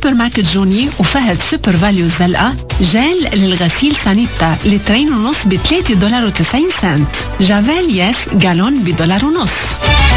سوبر ماركت جوني وفهد سوبر فاليو الزلقة جيل للغسيل سانيتا لترين ونص $3.90. جافيل ياس جالون $1.50.